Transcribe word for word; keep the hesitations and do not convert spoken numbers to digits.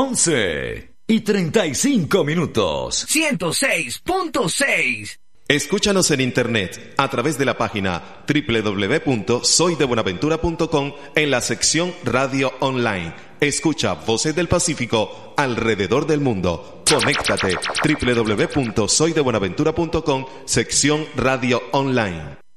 once y treinta y cinco minutos. ciento seis punto seis. Escúchanos en internet a través de la página doble u doble u doble u punto soy de buenaventura punto com en la sección Radio Online. Escucha Voces del Pacífico alrededor del mundo. Conéctate doble u doble u doble u punto soy de buenaventura punto com, sección Radio Online.